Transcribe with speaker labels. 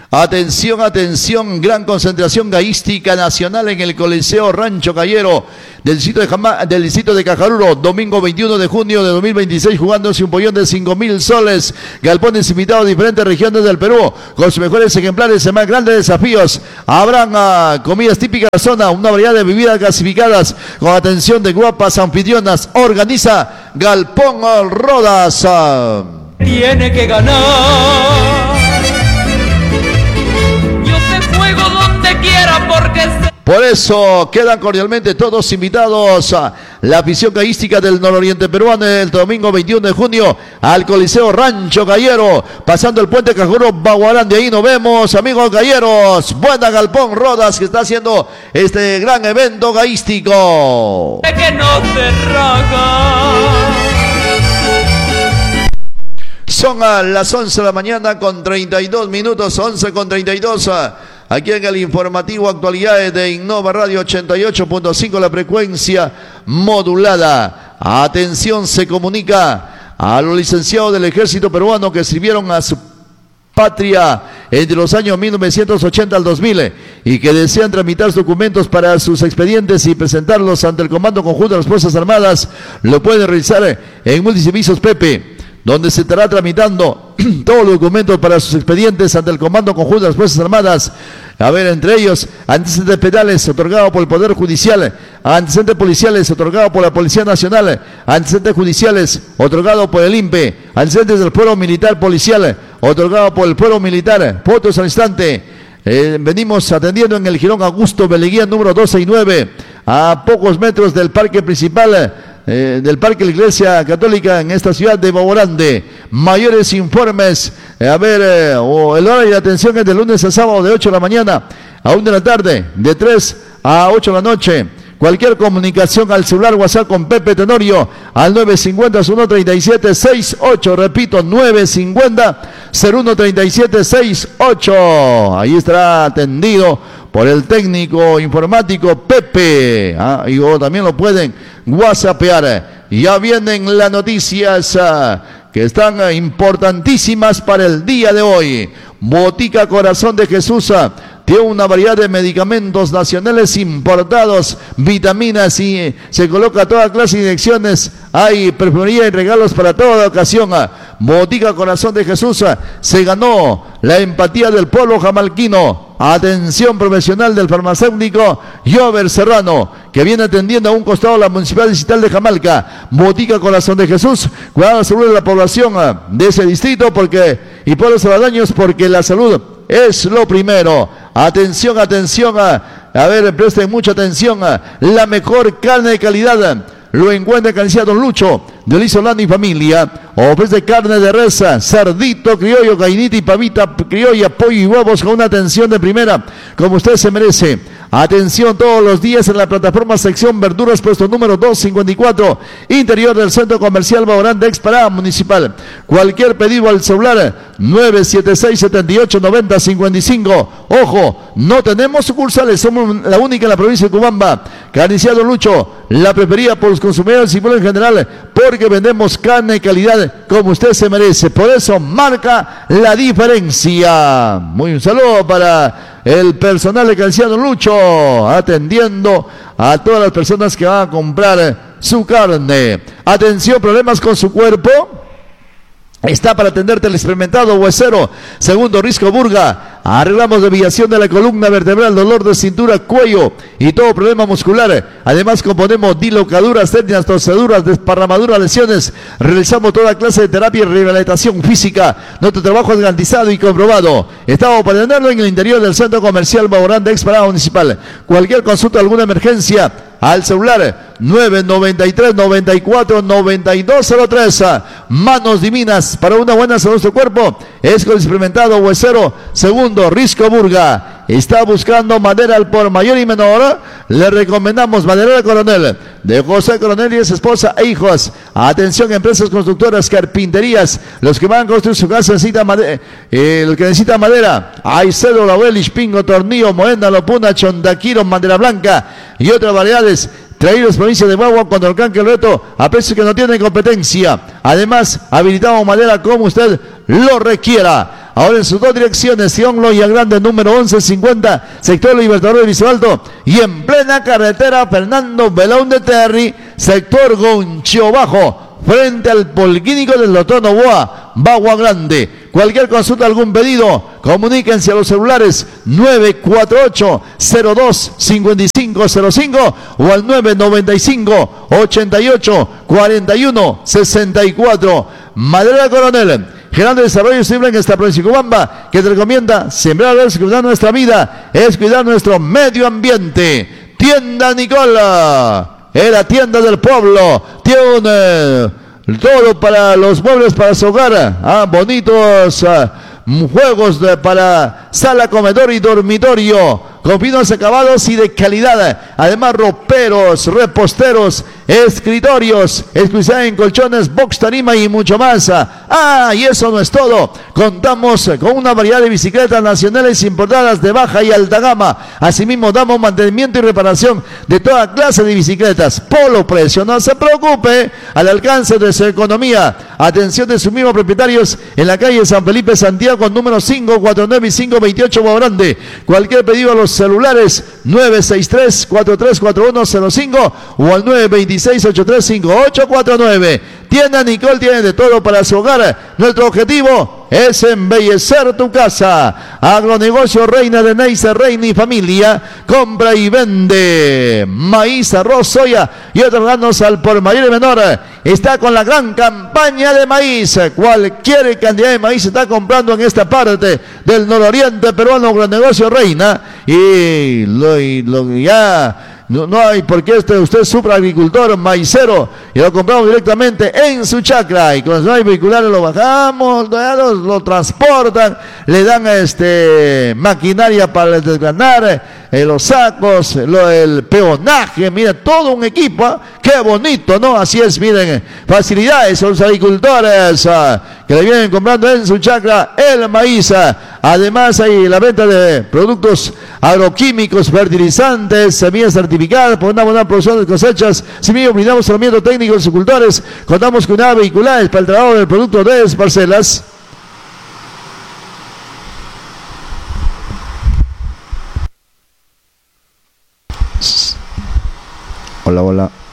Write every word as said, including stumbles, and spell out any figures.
Speaker 1: Atención, atención, gran concentración gaística nacional en el Coliseo Rancho Cayero del distrito de, Jama, del distrito de Cajaruro, domingo veintiuno de junio de dos mil veintiséis, jugándose un pollón de cinco mil soles. Galpones invitados de diferentes regiones del Perú, con sus mejores ejemplares y más grandes desafíos. Habrán uh, comidas típicas de la zona, una variedad de bebidas gasificadas, con atención de guapas anfitrionas. Organiza Galpón Rodas. Uh.
Speaker 2: Tiene que ganar.
Speaker 1: Por eso quedan cordialmente todos invitados a la afición gaística del nororiente peruano el domingo veintiuno de junio al Coliseo Rancho Cayero, pasando el puente Cajuro Baguarán. De ahí nos vemos, amigos galleros. Buena Galpón Rodas, que está haciendo este gran evento gaístico.
Speaker 2: Que no se raga.
Speaker 1: Son a las once de la mañana con treinta y dos minutos, once con treinta y dos. Aquí en el informativo Actualidades de Innova Radio ochenta y ocho punto cinco, la frecuencia modulada. Atención, se comunica a los licenciados del ejército peruano que sirvieron a su patria entre los años mil novecientos ochenta al dos mil y que desean tramitar documentos para sus expedientes y presentarlos ante el Comando Conjunto de las Fuerzas Armadas. Lo pueden realizar en Multiservicios Pepe, donde se estará tramitando todos los documentos para sus expedientes ante el Comando Conjunto de las Fuerzas Armadas. A ver, entre ellos, antecedentes penales otorgados por el Poder Judicial, antecedentes policiales otorgados por la Policía Nacional, antecedentes judiciales otorgados por el I N P E, antecedentes del Fuero Militar Policial otorgados por el Fuero Militar. Fotos al instante. Eh, venimos atendiendo en el Jirón Augusto Beleguía número doce y nueve, a pocos metros del parque principal, Eh, del Parque de la Iglesia Católica en esta ciudad de Boborande. Mayores informes, eh, a ver, eh, oh, el horario de atención es de lunes a sábado de ocho de la mañana a una de la tarde, de tres a ocho de la noche. Cualquier comunicación al celular WhatsApp con Pepe Tenorio al nueve cincuenta, cero uno treinta y siete sesenta y ocho, repito, nueve cincuenta, cero uno treinta y siete sesenta y ocho. Ahí estará atendido por el técnico informático Pepe, ¿ah? Y o también lo pueden whatsappear. Ya vienen las noticias uh, que están uh, importantísimas para el día de hoy. Botica Corazón de Jesús uh, tiene una variedad de medicamentos nacionales importados, vitaminas, y eh, se coloca toda clase de inyecciones. Hay perfumería y regalos para toda ocasión. Uh, Botica Corazón de Jesús uh, se ganó la empatía del pueblo jamalquino. Atención profesional del farmacéutico Jover Serrano, que viene atendiendo a un costado de la Municipalidad Distrital de Jamalca. Botica Corazón de Jesús, cuidando la salud de la población de ese distrito porque y por los aledaños, porque la salud es lo primero. Atención, atención, a, a ver, presten mucha atención. A, la mejor carne de calidad lo encuentra en Carnicería Don Lucho, de Luis Solano y familia. Ofrece carne de res, cerdito criollo, gallinita y pavita criolla, pollo y huevos con una atención de primera, como usted se merece. Atención todos los días en la plataforma sección verduras, puesto número doscientos cincuenta y cuatro, interior del Centro Comercial Baorán de Exparada Municipal. Cualquier pedido al celular nueve siete seis, siete ocho, nueve cero cinco cinco. Ojo, no tenemos sucursales, somos la única en la provincia de Cubamba. Carnicería Don Lucho, la preferida por los consumidores y por en general, porque vendemos carne de calidad como usted se merece. Por eso marca la diferencia. Muy un saludo para el personal de Carnicería Don Lucho, atendiendo a todas las personas que van a comprar su carne. Atención, problemas con su cuerpo. Está para atenderte el experimentado huesero Segundo Risco Burga. Arreglamos desviación de la columna vertebral, dolor de cintura, cuello y todo problema muscular. Además componemos dilocaduras, hernias, torceduras, desparramaduras, lesiones. Realizamos toda clase de terapia y rehabilitación física. Nuestro trabajo es garantizado y comprobado. Estamos para atenderlo en el interior del Centro Comercial Baorán de Exparada Municipal. Cualquier consulta, alguna emergencia, al celular nueve noventa y tres, noventa y cuatro, noventa y dos cero tres. Manos divinas para una buena salud de su cuerpo. Es con el experimentado huesero Segundo Risco Burga. Está buscando madera al por mayor y menor. Le recomendamos Madera Coronel, de José Coronel y su esposa e hijos. Atención, empresas constructoras, carpinterías. Los que van a construir su casa necesitan madera. Eh, los que necesitan madera. Hay cedro, laurel, pingo, tornillo, moenda, lopuna, chondaquiro, madera blanca y otras variedades. Traídos provincia de Guagua cuando alcance el reto a precios que no tienen competencia. Además, habilitamos madera como usted lo requiera. ahora en sus dos direcciones, Sion Loya Grande, número once cincuenta, sector Libertador de Vicealto, y en plena carretera Fernando Belón de Terry, sector Gonchio Bajo, frente al Policlínico del doctor Novoa, Bagua Grande. Cualquier consulta, algún pedido, comuníquense a los celulares nueve cuatro ocho cero dos cinco cinco cero cinco o al nueve nueve cinco ochenta y ocho cuarenta y uno sesenta y cuatro. Madera Coronel, generando desarrollo siempre en esta provincia de Cobamba, que te recomienda sembrar es cuidar nuestra vida, es cuidar nuestro medio ambiente. Tienda Nicola, es la tienda del pueblo, tiene todo para los muebles para su hogar, ah, bonitos ah, juegos de, para sala, comedor y dormitorio, con pinos acabados y de calidad. Además, roperos, reposteros, escritorios, exclusividad en colchones, box, tarima y mucho más. Ah, y eso no es todo. Contamos con una variedad de bicicletas nacionales importadas de baja y alta gama. Asimismo, damos mantenimiento y reparación de toda clase de bicicletas. Polo precio, no se preocupe, al alcance de su economía. Atención de sus mismos propietarios en la calle San Felipe Santiago, número cinco cuatro nueve y cinco veintiocho, Boa Grande. Cualquier pedido a los celulares nueve seis tres cuatro tres cuatro uno cero cinco o al nueve dos seis ocho tres cinco ocho cuatro nueve. Tienda Nicole tiene de todo para su hogar. Nuestro objetivo es embellecer tu casa. Agronegocio Reina de Neisser, Reina y Familia. Compra y vende maíz, arroz, soya y otros granos al por mayor y menor. Está con la gran campaña de maíz. Cualquier cantidad de maíz se está comprando en esta parte del nororiente peruano. Agronegocio Reina. Y lo, y lo ya... No, no hay por qué usted, usted es superagricultor, maicero, y lo compramos directamente en su chacra. Y con los nuevos vehiculares lo bajamos, lo, lo transportan, le dan este maquinaria para desgranar, eh, los sacos, lo, el peonaje, mira, todo un equipo, ¿eh? Qué bonito, ¿no? Así es, miren, facilidades a los agricultores ah, que le vienen comprando en su chacra el maíz. Ah. Además hay la venta de productos agroquímicos, fertilizantes, semillas certificadas por una buena producción de cosechas. Si bien brindamos tratamiento técnico a los agricultores, contamos con unidades vehiculares para el trabajo del producto de las parcelas. Hola, hola.